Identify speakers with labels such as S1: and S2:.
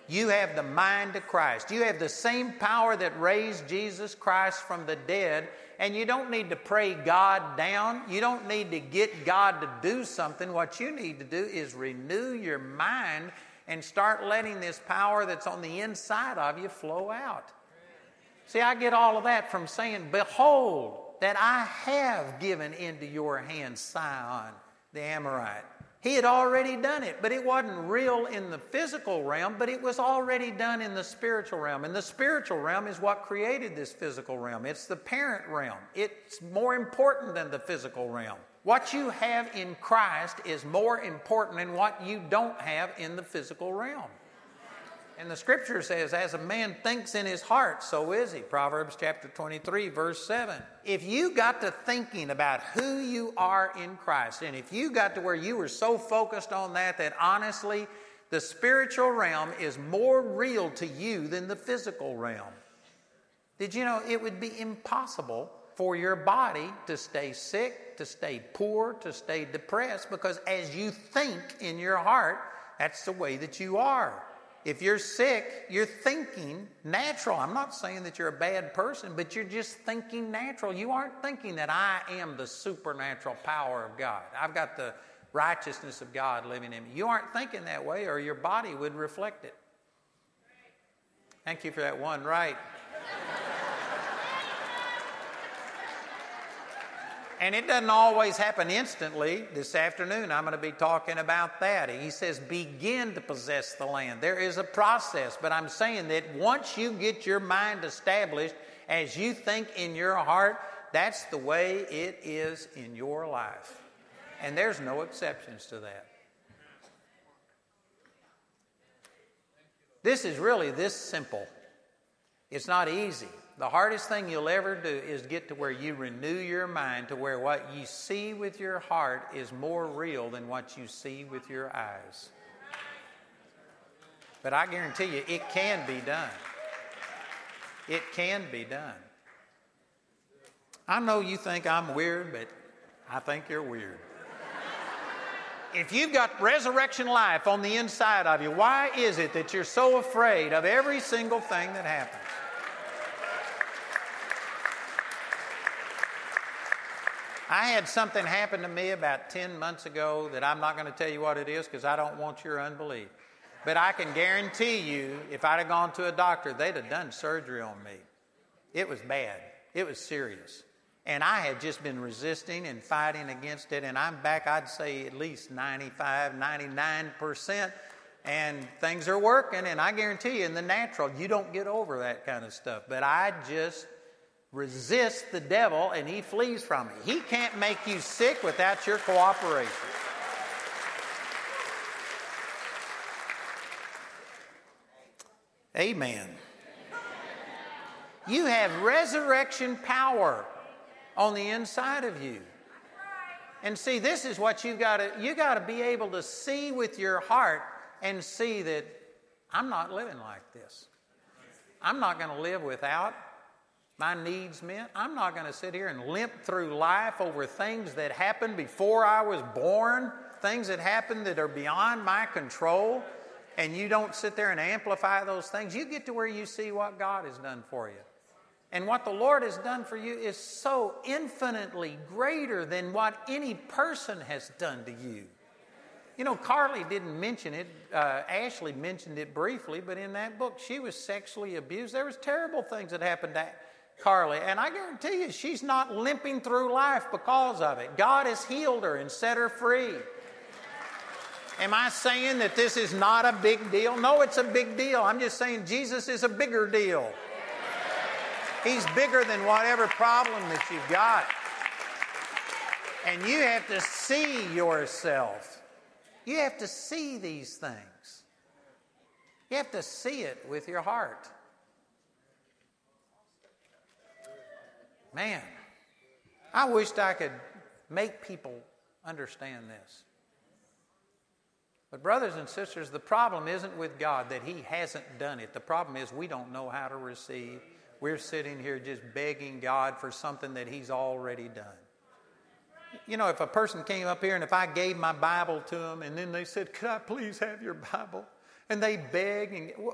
S1: You have the mind of Christ. You have the same power that raised Jesus Christ from the dead, and you don't need to pray God down. You don't need to get God to do something. What you need to do is renew your mind and start letting this power that's on the inside of you flow out. See, I get all of that from saying, behold, that I have given into your hands Sihon, the Amorite. He had already done it, but it wasn't real in the physical realm, but it was already done in the spiritual realm. And the spiritual realm is what created this physical realm. It's the parent realm. It's more important than the physical realm. What you have in Christ is more important than what you don't have in the physical realm. And the scripture says, as a man thinks in his heart, so is he. Proverbs chapter 23, verse 7. If you got to thinking about who you are in Christ, and if you got to where you were so focused on that honestly, the spiritual realm is more real to you than the physical realm. Did you know it would be impossible for your body to stay sick, to stay poor, to stay depressed, because as you think in your heart, that's the way that you are. If you're sick, you're thinking natural. I'm not saying that you're a bad person, but you're just thinking natural. You aren't thinking that I am the supernatural power of God. I've got the righteousness of God living in me. You aren't thinking that way, or your body would reflect it. Thank you for that one right. And it doesn't always happen instantly. This afternoon, I'm going to be talking about that. He says, begin to possess the land. There is a process, but I'm saying that once you get your mind established, as you think in your heart, that's the way it is in your life. And there's no exceptions to that. This is really this simple. It's not easy. The hardest thing you'll ever do is get to where you renew your mind to where what you see with your heart is more real than what you see with your eyes. But I guarantee you, it can be done. It can be done. I know you think I'm weird, but I think you're weird. If you've got resurrection life on the inside of you, why is it that you're so afraid of every single thing that happens? I had something happen to me about 10 months ago that I'm not going to tell you what it is because I don't want your unbelief. But I can guarantee you, if I'd have gone to a doctor, they'd have done surgery on me. It was bad. It was serious. And I had just been resisting and fighting against it, and I'm back, I'd say, at least 95, 99%, and things are working, and I guarantee you, in the natural, you don't get over that kind of stuff. But I just resist the devil, and he flees from me. He can't make you sick without your cooperation. Amen. You have resurrection power on the inside of you. And see, this is what you got to be able to see with your heart and see that I'm not living like this. I'm not going to live without my needs met. I'm not going to sit here and limp through life over things that happened before I was born, things that happened that are beyond my control, and you don't sit there and amplify those things. You get to where you see what God has done for you. And what the Lord has done for you is so infinitely greater than what any person has done to you. You know, Carly didn't mention it. Ashley mentioned it briefly, but in that book, she was sexually abused. There was terrible things that happened to Carly, and I guarantee you, she's not limping through life because of it. God has healed her and set her free. Am I saying that this is not a big deal? No, it's a big deal. I'm just saying Jesus is a bigger deal. He's bigger than whatever problem that you've got. And you have to see yourself. You have to see these things. You have to see it with your heart. Man, I wished I could make people understand this. But brothers and sisters, the problem isn't with God that He hasn't done it. The problem is we don't know how to receive. We're sitting here just begging God for something that He's already done. You know, if a person came up here and if I gave my Bible to them and then they said, could I please have your Bible? And they beg, and